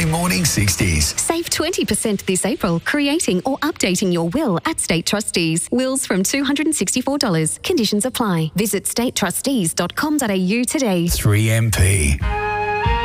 Weekday morning 60s. Save 20% this April creating or updating your will at State Trustees. Wills from $264. Conditions apply. Visit statetrustees.com.au today. 3MP.